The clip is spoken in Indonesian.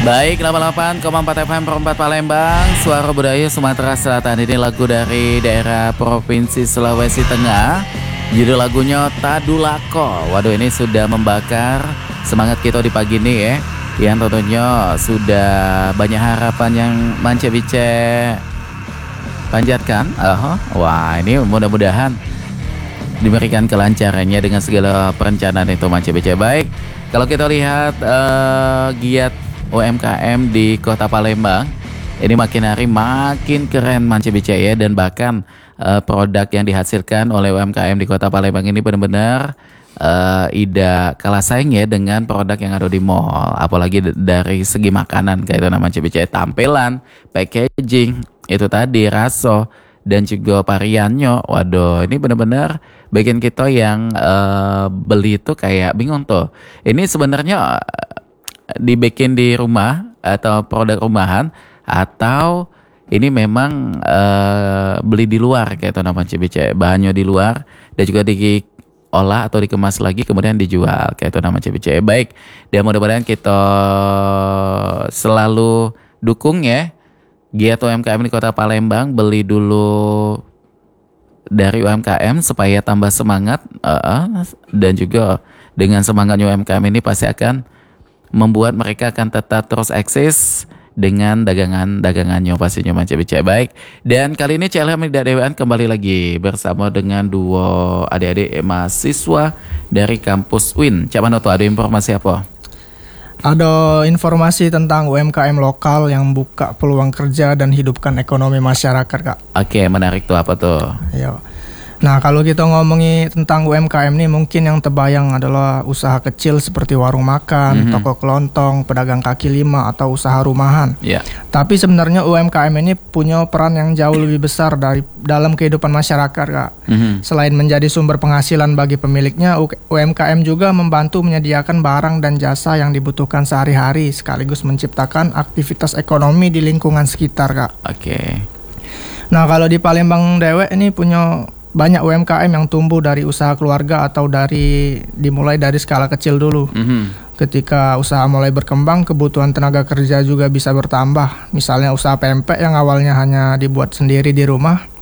Baik, 88,4 FM Perempat Palembang, Suara Budaya Sumatera Selatan. Ini lagu dari daerah Provinsi Sulawesi Tengah. Judul lagunya Tadulako. Waduh, ini sudah membakar semangat kita di pagi ini ya. Yang tentunya sudah banyak harapan yang Mance Bice panjatkan. Wah, ini mudah-mudahan diberikan kelancarannya dengan segala perencanaan itu Mance Bice. Baik, kalau kita lihat giat UMKM di Kota Palembang ini makin hari makin keren Mance Bice ya, dan bahkan produk yang dihasilkan oleh UMKM di Kota Palembang ini benar-benar tidak kalah saing ya dengan produk yang ada di mall, apalagi dari segi makanan kayak itu Mance Bice, tampilan, packaging, itu tadi raso dan juga variannya. Waduh, ini benar-benar bikin kita yang beli itu kayak bingung tuh. Ini sebenarnya dibikin di rumah atau produk rumahan, atau ini memang beli di luar kayak itu namanya Mance, bahannya di luar dan juga diolah atau dikemas lagi kemudian dijual kayak itu namanya Mance. Baik, dan mudah-mudahan kita selalu dukung ya giat UMKM di Kota Palembang. Beli dulu dari UMKM supaya tambah semangat, dan juga dengan semangatnya UMKM ini pasti akan membuat mereka akan tetap terus eksis dengan dagangannya pastinya Mance Bice. Baik, dan kali ini CLM Tidak Dewan kembali lagi bersama dengan duo adik-adik mahasiswa dari kampus UIN. Cak Manoto, ada informasi apa? Ada informasi tentang UMKM lokal yang buka peluang kerja dan hidupkan ekonomi masyarakat, Kak. Oke, menarik tuh, apa tuh? Iya. Nah, kalau kita ngomongin tentang UMKM nih, mungkin yang terbayang adalah usaha kecil seperti warung makan, toko kelontong, pedagang kaki lima, atau usaha rumahan. Yeah. Tapi sebenarnya UMKM ini punya peran yang jauh lebih besar dalam kehidupan masyarakat, Kak. Selain menjadi sumber penghasilan bagi pemiliknya, UMKM juga membantu menyediakan barang dan jasa yang dibutuhkan sehari-hari, sekaligus menciptakan aktivitas ekonomi di lingkungan sekitar, Kak. Oke. Nah, kalau di Palembang Dewek ini punya banyak UMKM yang tumbuh dari usaha keluarga atau dimulai dari skala kecil dulu. Ketika usaha mulai berkembang, kebutuhan tenaga kerja juga bisa bertambah. Misalnya usaha pempek yang awalnya hanya dibuat sendiri di rumah,